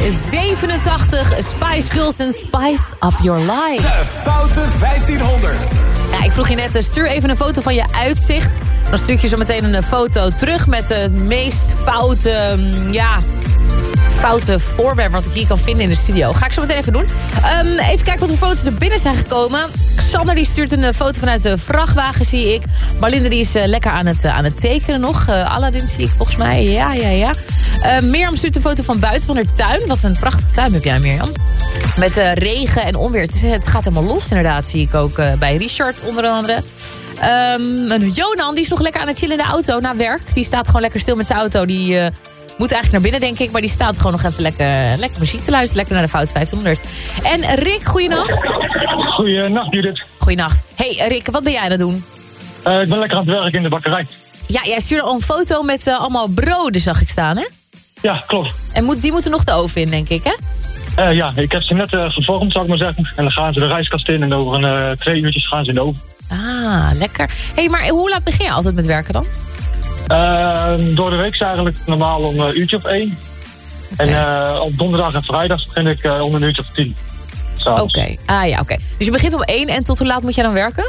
87. Spice Girls and Spice Up Your Life. De Foute 1500. Ja, ik vroeg je net, stuur even een foto van je uitzicht. Dan stuur ik je zo meteen een foto terug met de meest foute, foute voorwerp wat ik hier kan vinden in de studio. Ga ik zo meteen even doen. Even kijken wat voor foto's er binnen zijn gekomen. Xander die stuurt een foto vanuit de vrachtwagen, zie ik. Marlinde die is lekker aan het tekenen nog. Aladdin zie ik volgens mij. Ja. Mirjam stuurt een foto van buiten van haar tuin. Wat een prachtige tuin heb jij, Mirjam. Met regen en onweer. Het gaat helemaal los inderdaad, zie ik ook bij Richard onder andere. Jonan die is nog lekker aan het chillen in de auto na werk. Die staat gewoon lekker stil met zijn auto. Die moet eigenlijk naar binnen, denk ik. Maar die staat gewoon nog even lekker muziek te luisteren. Lekker naar de Fout 1500. En Rick, goeienacht. Goeienacht, Judith. Goeienacht. Hey Rick, wat ben jij aan het doen? Ik ben lekker aan het werk in de bakkerij. Ja, jij stuurde al een foto met allemaal broden, zag ik staan, hè? Ja, klopt. En die moeten nog de oven in, denk ik, hè? Ja, ik heb ze net gevormd, zou ik maar zeggen. En dan gaan ze de rijstkast in en over 2 uurtjes gaan ze in de oven. Ah, lekker. Hey, maar hoe laat begin je altijd met werken dan? Door de week is eigenlijk normaal om 1 uurtje of 1. Okay. En op donderdag en vrijdag begin ik om 1 uurtje of 10. Oké. Dus je begint om 1 en tot hoe laat moet jij dan werken?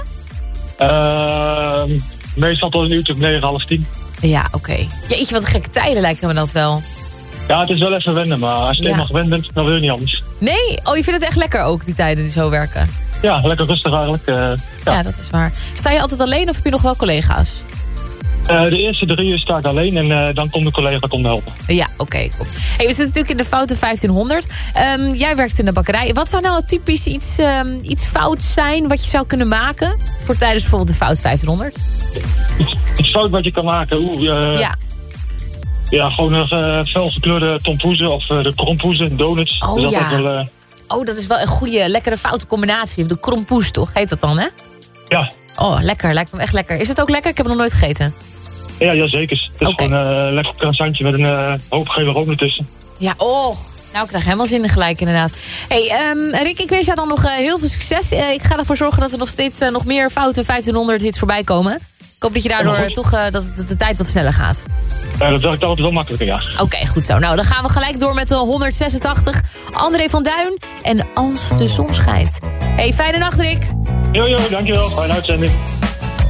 Meestal tot 1 uurtje of 9, half 10. Ja, oké. Jeetje, wat gekke tijden lijken me dat wel. Ja, het is wel even wennen, maar als je eenmaal gewend bent, dan wil je niet anders. Nee? Oh, je vindt het echt lekker ook, die tijden die zo werken? Ja, lekker rustig eigenlijk. Ja, dat is waar. Sta je altijd alleen of heb je nog wel collega's? De eerste 3 uur sta ik alleen en dan komt de collega helpen. Ja, oké. Cool. Hey, we zitten natuurlijk in de Foute 1500. Jij werkt in de bakkerij. Wat zou nou typisch iets fout zijn wat je zou kunnen maken voor tijdens bijvoorbeeld de Fout 1500? Iets fout wat je kan maken? Ja, gewoon een felgekleurde tompoezen of de krompoezen, donuts. Oh dus ja. Dat is wel een goede, lekkere foute combinatie. De krompoes toch, heet dat dan, hè? Ja. Oh, lekker. Lijkt me echt lekker. Is het ook lekker? Ik heb het nog nooit gegeten. Ja, zeker. Het is gewoon een lekker croissantje met een hoop gele room ertussen. Ja, nou, ik krijg helemaal zin in gelijk inderdaad. Hey, Rick, ik wens jou dan nog heel veel succes. Ik ga ervoor zorgen dat er nog steeds nog meer Foute 1500 hits voorbij komen. Ik hoop dat je daardoor toch dat de tijd wat sneller gaat. Ja, dat werkt altijd wel makkelijker, ja. Oké, goed zo. Nou, dan gaan we gelijk door met de 186. André van Duin en Als de zon schijnt. Hey, fijne nacht, Rick. Jo, dankjewel. Fijne uitzending.